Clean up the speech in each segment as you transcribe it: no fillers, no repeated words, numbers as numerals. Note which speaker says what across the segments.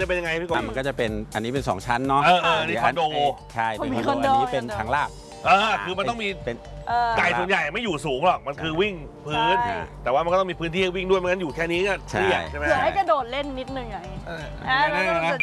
Speaker 1: จะเป็นยังไงพี่กบ
Speaker 2: มันก็จะเป็นอันนี้เป็น2ชั้นเนาะ
Speaker 1: นี่คอนโด
Speaker 2: ใช่เป็นคอนโดอันนี้เป็นทางลาด
Speaker 1: คือมันต้องมี
Speaker 2: เป็น
Speaker 1: ไก่ส่วนใหญ่ไม่อยู่สูงหรอกมันคือวิ่งพื้นแต่ว่ามันก็ต้องมีพื้นที่ให้วิ่งด้วยไม่งั้นอยู่แค่นี้ก็เครียดใช่ไหม
Speaker 3: เผื่อให้กระโดดเล่นนิดนึงอย่างนี้แล้วก็จะ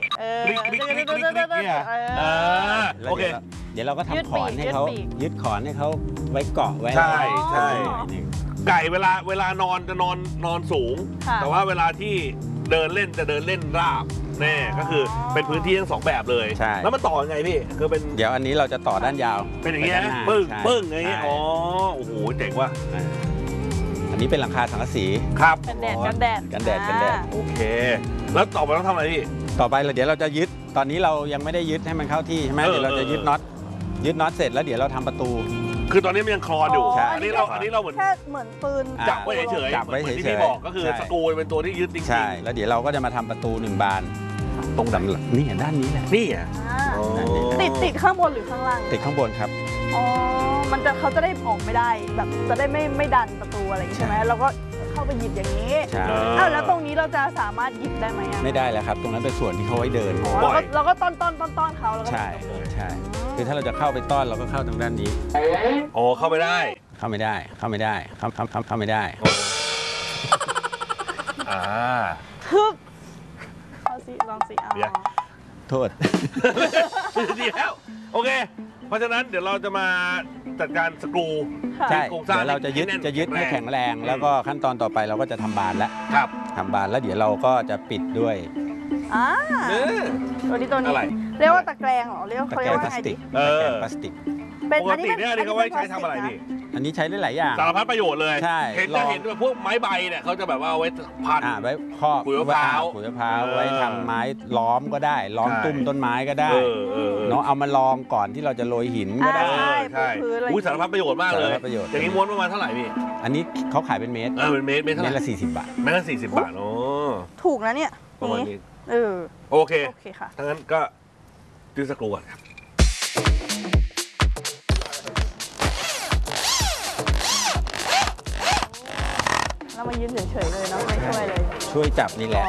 Speaker 3: อย่างนี้
Speaker 1: โอเค
Speaker 2: เดี๋ยวเราก็ทำขอนให้เขายึดขอนให้เขาไว้เกาะไว้
Speaker 1: ใช่ไก่เวลานอนจะนอนสูงแต่ว่าเวลาที่เดินเล่นจะเดินเล่นราบแน่ก็คือเป็นพื้นที่ทั้ง2แบบเลยแล้วมันต่อยังไงพี่คือเป็น
Speaker 2: เดี๋ยวอันนี้เราจะต่อด้านยาว
Speaker 1: เป็นอย่างเงี้ยปึ้งอย่างเงี้ยอ๋อโอ้โหเจ๋งว่ะ
Speaker 2: อันนี้เป็นหลังคาสังกะสี
Speaker 1: ครับ
Speaker 3: กันแดด
Speaker 1: โอเคแล้วต่อไปต้องทำอะไรพี่
Speaker 2: ต่อไปเดี๋ยวเราจะยึดตอนนี้เรายังไม่ได้ยึดให้มันเข้าที่ใช่ไหมเดี๋ยวเราจะยึดน็อตเสร็จแล้วเดี๋ยวเราทำประตู
Speaker 1: คือตอนนี้มันยังคลอนอยู่อันนี้เราเหมือน
Speaker 3: แค่เหมือนปืน
Speaker 1: จับไว้เฉยๆที่พี่บอกก็คือสกรูเป็นตัวที่ยึดจริงๆ
Speaker 2: ใช่แล้วเดี๋ยวเราก็จะมาทำประตู1 บานตรงนี่ด้านนี้แหละ
Speaker 1: นี่อ่ะ
Speaker 3: ติดข้างบนหรือข้างล่าง
Speaker 2: ติดข้างบนครับ
Speaker 3: อ๋อเขาจะได้ออกไม่ได้แบบจะได้ไม่ดันประตูอะไรใช่ไหมเราก็เข้าไปหยิบอย่างนี้แล้วตรงนี้เราจะสามารถหยิบได้ไหม
Speaker 2: ไม่ได้แล้วครับตรงนั้นเป็นส่วนที่เขาไว้เดิน
Speaker 3: เราก็ต้อนเขาแล้วก็
Speaker 2: ใช่คือถ้าเราจะเข้าไปต้อนเราก็เข้าทางด้านนี้
Speaker 1: โอ้เข้าไม่ได้
Speaker 2: เข้าไม่ได้เข้าไม่ได้
Speaker 3: ฮึบลองสิ
Speaker 2: โทษ
Speaker 1: ดีแล้วโอเคเพราะฉะนั้นเดี๋ยวเราจะมาจัดการสกรู
Speaker 2: ใช่เดี๋ยวเราจะยึดให้แข็งแรงแล้วก็ขั้นตอนต่อไปเราก็จะทำบานแล้วทำบานแล้วเดี๋ยวเราก็จะปิดด้วย
Speaker 3: ตัวนี้เรียกว่าตะแกรงเหรอเรียกว่าพลาสติก
Speaker 2: พลาสติก
Speaker 1: ปกติเนี่ยอันนี้เขาไว้ใช้ทำอะไรพี่
Speaker 2: อันนี้ใช้ได้หลายอย่าง
Speaker 1: สารพัดประโยชน์เลย
Speaker 2: ใช่
Speaker 1: เห็นแบบพวกไม้ใบเนี่ยเขาจะแบบว่าเอาไว้พัน
Speaker 2: ไว้ครอบ
Speaker 1: ขุยมะพร้าว
Speaker 2: ไว้ทำไม้ล้อมก็ได้ล้อมตุ้มต้นไม้ก็ได้เนาะเอามาลองก่อนที่เราจะโรยหินก็ได้
Speaker 1: ใช่สารพัดประโยชน์มากเลยอย่างนี้ม้วนประมาณเท่าไหร่พี่
Speaker 2: อันนี้เขาขายเป็นเมตร
Speaker 1: เป็นเมตรเท่าไหร่
Speaker 2: ละ40 บาท
Speaker 1: เมตรละ40 บาทโอ้
Speaker 3: ถูกนะเนี่ย
Speaker 1: ประมาณนี้โอเค
Speaker 3: ค่ะ
Speaker 1: ถ้างั้นก็ซื้อสกรูก่อนครับ
Speaker 3: เรามายืนเฉยๆเลยเนาะไม่ช่วยเลย
Speaker 2: ช่วยจับนี่แหละ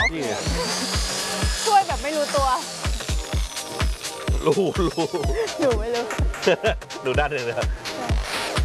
Speaker 3: ช่วยแบบไม่รู้ตัว
Speaker 1: รู้
Speaker 3: หนูไม่รู้
Speaker 1: ดูด้านหนึ่งเลย